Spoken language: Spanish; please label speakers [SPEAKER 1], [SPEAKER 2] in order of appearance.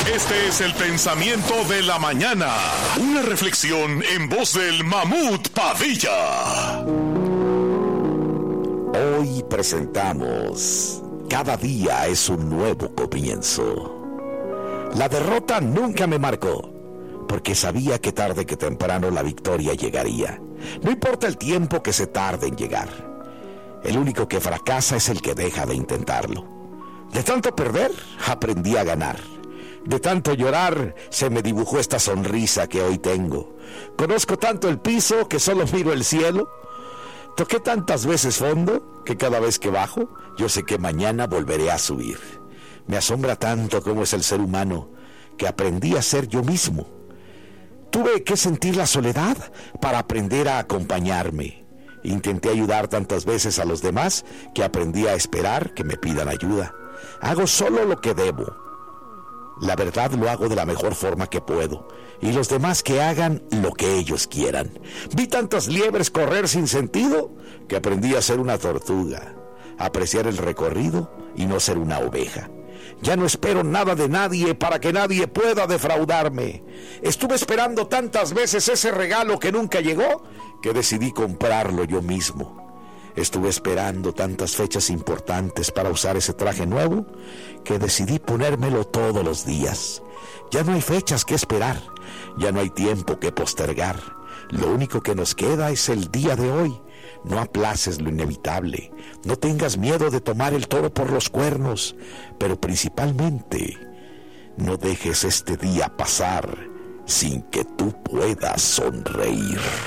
[SPEAKER 1] Este es el pensamiento de la mañana. Una reflexión en voz del Mamut Padilla.
[SPEAKER 2] Hoy presentamos Cada día es un nuevo comienzo. La derrota nunca me marcó, porque sabía que tarde que temprano la victoria llegaría. No importa el tiempo que se tarde en llegar. El único que fracasa es el que deja de intentarlo. De tanto perder, aprendí a ganar. De tanto llorar, se me dibujó esta sonrisa que hoy tengo. Conozco tanto el piso que solo miro el cielo. Toqué tantas veces fondo que cada vez que bajo, yo sé que mañana volveré a subir. Me asombra tanto cómo es el ser humano, que aprendí a ser yo mismo. Tuve que sentir la soledad para aprender a acompañarme. Intenté ayudar tantas veces a los demás que aprendí a esperar que me pidan ayuda. Hago solo lo que debo. La verdad lo hago de la mejor forma que puedo, y los demás que hagan lo que ellos quieran. Vi tantas liebres correr sin sentido que aprendí a ser una tortuga, a apreciar el recorrido y no ser una oveja. Ya no espero nada de nadie para que nadie pueda defraudarme. Estuve esperando tantas veces ese regalo que nunca llegó que decidí comprarlo yo mismo. Estuve esperando tantas fechas importantes para usar ese traje nuevo que decidí ponérmelo todos los días. Ya no hay fechas que esperar, ya no hay tiempo que postergar. Lo único que nos queda es el día de hoy. No aplaces lo inevitable, no tengas miedo de tomar el toro por los cuernos, pero principalmente no dejes este día pasar sin que tú puedas sonreír.